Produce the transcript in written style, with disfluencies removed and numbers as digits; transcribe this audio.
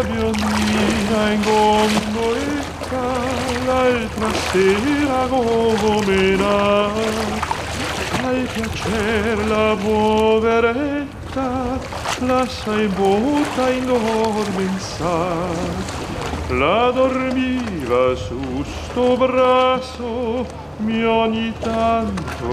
biondina in gondoletta l'altra sera gomena al piacer la poveretta lascia in botta in dormensar la dormiva su sto brazo mi ogni tanto